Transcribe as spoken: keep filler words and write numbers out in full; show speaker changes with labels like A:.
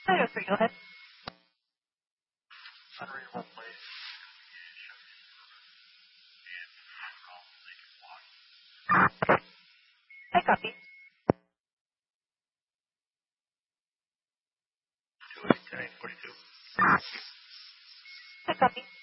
A: Oh, yes, sir. Go ahead.
B: Unreadable place.
A: I copy.
B: two eight ten eight forty-two.
A: I copy.